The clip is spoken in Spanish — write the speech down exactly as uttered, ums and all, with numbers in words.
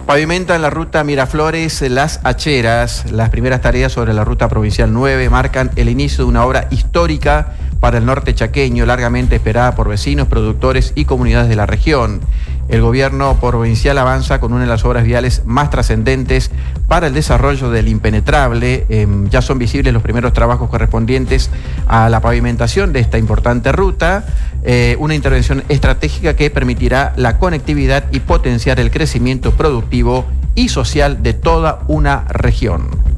Pavimentan la ruta Miraflores Las Acheras. Las primeras tareas sobre la ruta provincial nueve marcan el inicio de una obra histórica para el norte chaqueño, largamente esperada por vecinos, productores y comunidades de la región. El gobierno provincial avanza con una de las obras viales más trascendentes para el desarrollo del impenetrable. Eh, ya son visibles los primeros trabajos correspondientes a la pavimentación de esta importante ruta, eh, una intervención estratégica que permitirá la conectividad y potenciar el crecimiento productivo y social de toda una región.